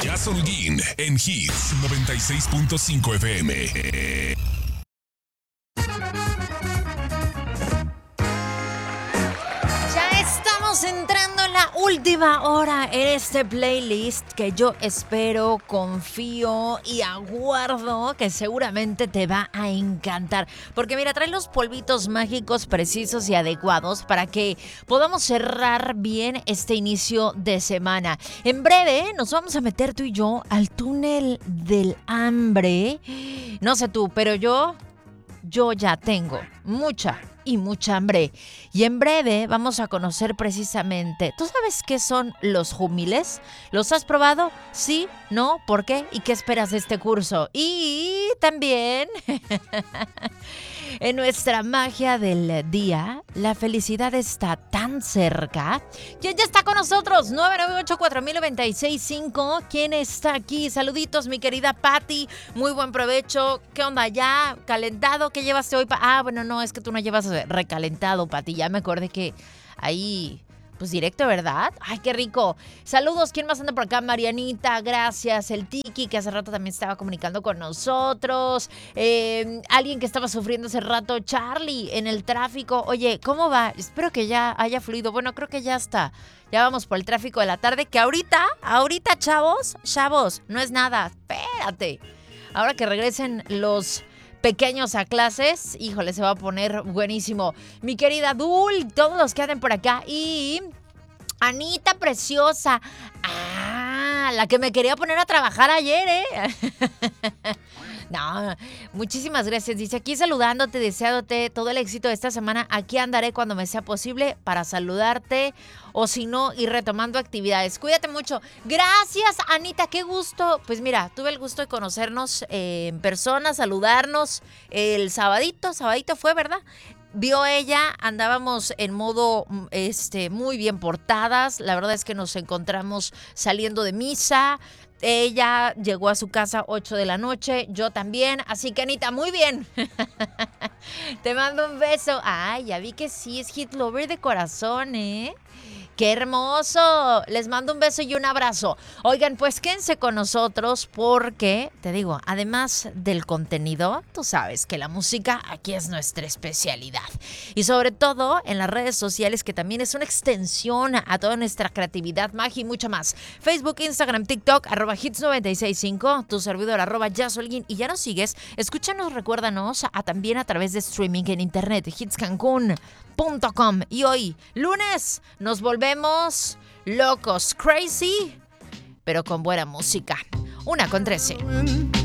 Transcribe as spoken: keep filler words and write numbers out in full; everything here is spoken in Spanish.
Jazz Holguín en Hits noventa y seis punto cinco F M. Entrando en la última hora en este playlist que yo espero, confío y aguardo que seguramente te va a encantar. Porque mira, trae los polvitos mágicos precisos y adecuados para que podamos cerrar bien este inicio de semana. En breve nos vamos a meter tú y yo al túnel del hambre. No sé tú, pero yo, yo ya tengo mucha y mucha hambre. Y en breve vamos a conocer precisamente, ¿tú sabes qué son los júmiles? ¿Los has probado? ¿Sí? ¿No? ¿Por qué? ¿Y qué esperas de este curso? Y también en nuestra magia del día, la felicidad está tan cerca. ¿Quién ya está con nosotros? nueve nueve ocho cuatro mil noventa y seis cinco. ¿Quién está aquí? Saluditos, mi querida Patti. Muy buen provecho. ¿Qué onda ya? ¿Calentado? ¿Qué llevaste hoy? Pa- ah, bueno, no, es que tú no llevas recalentado, Pati. Ya me acordé que ahí, pues directo, ¿verdad? Ay, qué rico. Saludos, ¿quién más anda por acá? Marianita, gracias. El Tiki, que hace rato también estaba comunicando con nosotros. Eh, alguien que estaba sufriendo hace rato, Charlie, en el tráfico. Oye, ¿cómo va? Espero que ya haya fluido. Bueno, creo que ya está. Ya vamos por el tráfico de la tarde, que ahorita, ahorita, chavos, chavos, no es nada. Espérate. Ahora que regresen los pequeños a clases, híjole, se va a poner buenísimo. Mi querida Dul, todos los que anden por acá. Y Anita preciosa. Ah, la que me quería poner a trabajar ayer, ¿eh? No, muchísimas gracias. Dice aquí saludándote, deseándote todo el éxito de esta semana. Aquí andaré cuando me sea posible para saludarte o si no, ir retomando actividades. Cuídate mucho. Gracias, Anita, qué gusto. Pues mira, tuve el gusto de conocernos eh, en persona, saludarnos el sabadito. Sabadito fue, ¿verdad? Vio ella, andábamos en modo este, muy bien portadas. La verdad es que nos encontramos saliendo de misa. Ella llegó a su casa ocho de la noche, yo también. Así que, Anita, muy bien. Te mando un beso. Ay, ya vi que sí, es Hit Lover de corazón, ¿eh? ¡Qué hermoso! Les mando un beso y un abrazo. Oigan, pues quédense con nosotros porque, te digo, además del contenido, tú sabes que la música aquí es nuestra especialidad. Y sobre todo en las redes sociales, que también es una extensión a toda nuestra creatividad, magia y mucho más. Facebook, Instagram, TikTok, arroba hits noventa y seis cinco, tu servidor, arroba Jazz Holguín. Y ya nos sigues, escúchanos, recuérdanos, a, también a través de streaming en internet, hits cancún punto com. Y hoy, lunes, nos volvemos locos, crazy, pero con buena música. Una con trece.